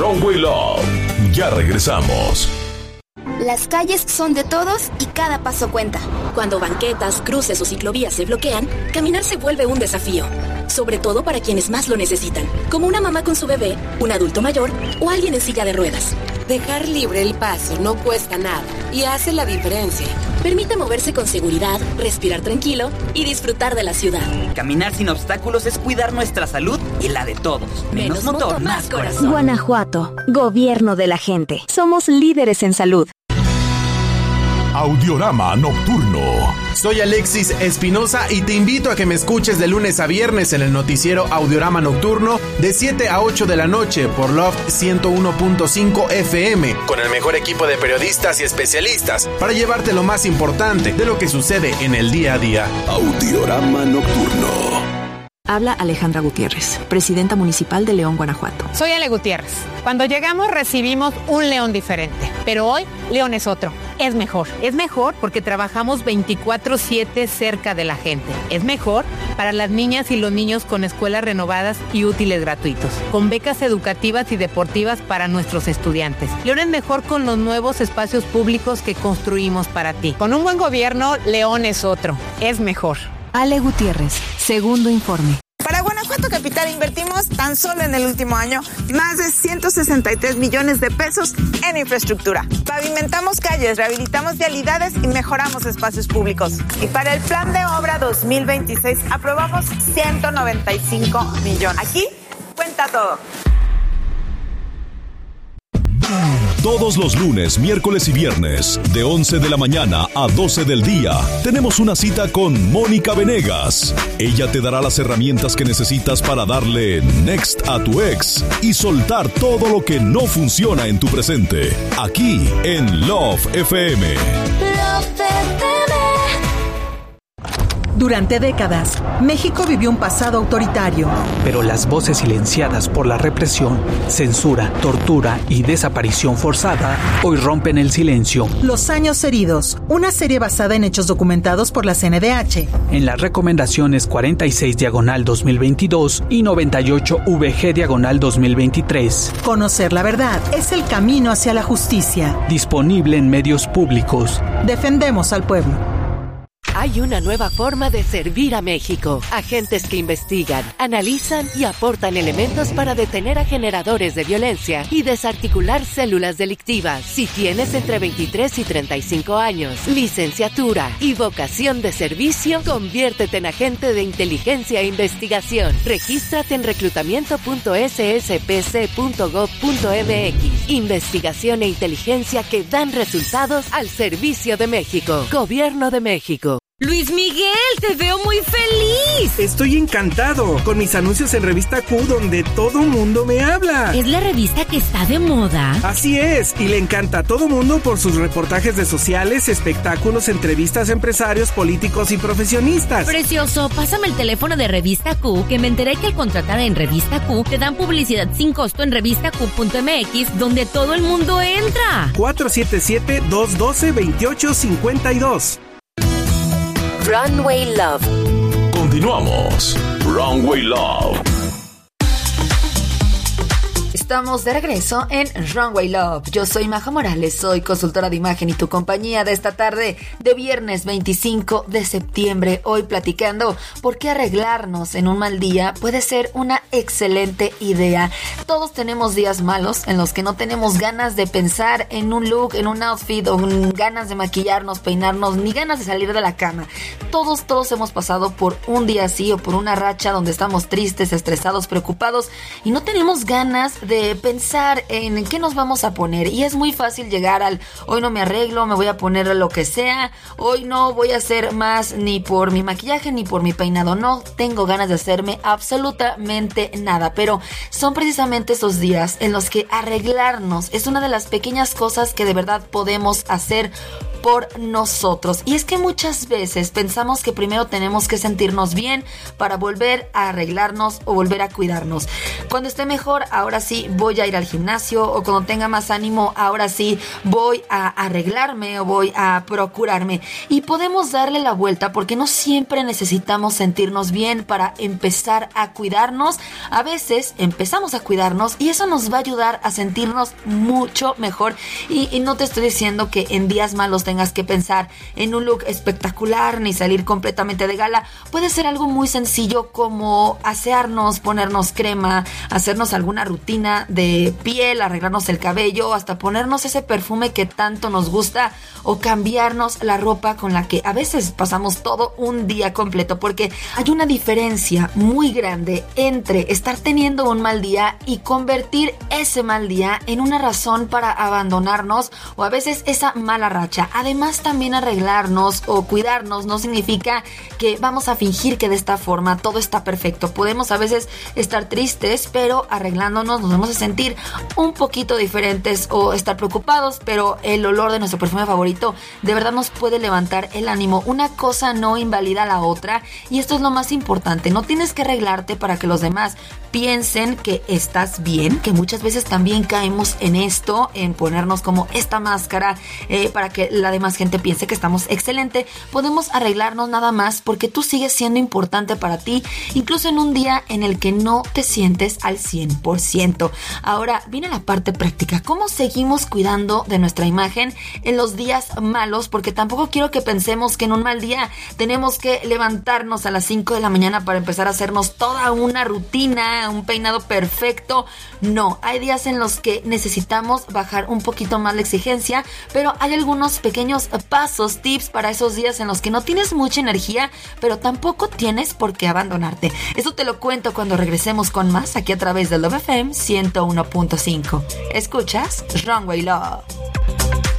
Runway Love. Ya regresamos. Las calles son de todos y cada paso cuenta. Cuando banquetas, cruces o ciclovías se bloquean, caminar se vuelve un desafío. Sobre todo para quienes más lo necesitan, como una mamá con su bebé, un adulto mayor o alguien en silla de ruedas. Dejar libre el paso no cuesta nada y hace la diferencia. Permite moverse con seguridad, respirar tranquilo y disfrutar de la ciudad. Caminar sin obstáculos es cuidar nuestra salud y la de todos. Menos motor, más corazón. Guanajuato, gobierno de la gente. Somos líderes en salud. Audiorama Nocturno. Soy Alexis Espinosa y te invito a que me escuches de lunes a viernes en el noticiero Audiorama Nocturno de 7 a 8 de la noche por Love 101.5 FM, con el mejor equipo de periodistas y especialistas para llevarte lo más importante de lo que sucede en el día a día. Audiorama Nocturno. Habla Alejandra Gutiérrez, presidenta municipal de León, Guanajuato. Soy Ale Gutiérrez. Cuando llegamos recibimos un León diferente, pero hoy León es otro. Es mejor. Es mejor porque trabajamos 24/7 cerca de la gente. Es mejor para las niñas y los niños con escuelas renovadas y útiles gratuitos, con becas educativas y deportivas para nuestros estudiantes. León es mejor con los nuevos espacios públicos que construimos para ti. Con un buen gobierno, León es otro. Es mejor. Ale Gutiérrez, segundo informe. Para Guanajuato Capital invertimos tan solo en el último año más de 163 millones de pesos en infraestructura. Pavimentamos calles, rehabilitamos vialidades y mejoramos espacios públicos. Y para el plan de obra 2026 aprobamos 195 millones. Aquí cuenta todo. Todos los lunes, miércoles y viernes, de 11 de la mañana a 12 del día, tenemos una cita con Mónica Venegas. Ella te dará las herramientas que necesitas para darle next a tu ex y soltar todo lo que no funciona en tu presente. Aquí en Love FM. Love FM. Durante décadas, México vivió un pasado autoritario. Pero las voces silenciadas por la represión, censura, tortura y desaparición forzada hoy rompen el silencio. Los años heridos, una serie basada en hechos documentados por la CNDH. En las recomendaciones 46/2022 y 98VG/2023. Conocer la verdad es el camino hacia la justicia. Disponible en medios públicos. Defendemos al pueblo. Hay una nueva forma de servir a México. Agentes que investigan, analizan y aportan elementos para detener a generadores de violencia y desarticular células delictivas. Si tienes entre 23 y 35 años, licenciatura y vocación de servicio, conviértete en agente de inteligencia e investigación. Regístrate en reclutamiento.sspc.gov.mx. Investigación e inteligencia que dan resultados al servicio de México. Gobierno de México. Luis Miguel, te veo muy feliz. Estoy encantado con mis anuncios en Revista Q, donde todo mundo me habla. ¿Es la revista que está de moda? Así es, y le encanta a todo mundo por sus reportajes de sociales, espectáculos, entrevistas a empresarios, políticos y profesionistas. Precioso, pásame el teléfono de Revista Q, que me enteré que al contratar en Revista Q te dan publicidad sin costo en revistaq.mx, donde todo el mundo entra. 477-212-2852. Runway Love. Continuamos. Runway Love. Estamos de regreso en Runway Love. Yo soy Maja Morales, soy consultora de imagen y tu compañía de esta tarde de viernes 25 de septiembre. Hoy platicando por qué arreglarnos en un mal día puede ser una excelente idea. Todos tenemos días malos en los que no tenemos ganas de pensar en un look, en un outfit o ganas de maquillarnos, peinarnos, ni ganas de salir de la cama. Todos hemos pasado por un día así o por una racha donde estamos tristes, estresados, preocupados y no tenemos ganas de pensar en qué nos vamos a poner, y es muy fácil llegar al hoy no me arreglo, me voy a poner lo que sea, hoy no voy a hacer más ni por mi maquillaje ni por mi peinado, no tengo ganas de hacerme absolutamente nada, pero son precisamente esos días en los que arreglarnos es una de las pequeñas cosas que de verdad podemos hacer por nosotros. Y es que muchas veces pensamos que primero tenemos que sentirnos bien para volver a arreglarnos o volver a cuidarnos. Cuando esté mejor, ahora sí voy a ir al gimnasio, o cuando tenga más ánimo, ahora sí voy a arreglarme o voy a procurarme. Y podemos darle la vuelta, porque no siempre necesitamos sentirnos bien para empezar a cuidarnos. A veces empezamos a cuidarnos y eso nos va a ayudar a sentirnos mucho mejor. Y no te estoy diciendo que en días malos tengas que pensar en un look espectacular ni salir completamente de gala. Puede ser algo muy sencillo como asearnos, ponernos crema, hacernos alguna rutina de piel, arreglarnos el cabello, hasta ponernos ese perfume que tanto nos gusta, o cambiarnos la ropa con la que a veces pasamos todo un día completo, porque hay una diferencia muy grande entre estar teniendo un mal día y convertir ese mal día en una razón para abandonarnos, o a veces esa mala racha. Además, también arreglarnos o cuidarnos no significa que vamos a fingir que de esta forma todo está perfecto. Podemos a veces estar tristes, pero arreglándonos nos vamos a sentir un poquito diferentes, o estar preocupados, pero el olor de nuestro perfume favorito de verdad nos puede levantar el ánimo. Una cosa no invalida a la otra, y esto es lo más importante. No tienes que arreglarte para que los demás piensen que estás bien, que muchas veces también caemos en esto, en ponernos como esta máscara para que la demás gente piense que estamos excelente. Podemos arreglarnos nada más porque tú sigues siendo importante para ti, incluso en un día en el que no te sientes al 100%. Ahora viene la parte práctica. ¿Cómo seguimos cuidando de nuestra imagen en los días malos? Porque tampoco quiero que pensemos que en un mal día tenemos que levantarnos a las 5 de la mañana para empezar a hacernos toda una rutina, un peinado perfecto. No, hay días en los que necesitamos bajar un poquito más la exigencia, pero hay algunos pequeños pasos, tips para esos días en los que no tienes mucha energía, pero tampoco tienes por qué abandonarte. Eso te lo cuento cuando regresemos con más aquí a través de Love FM 101.5. ¿Escuchas? Runway Love.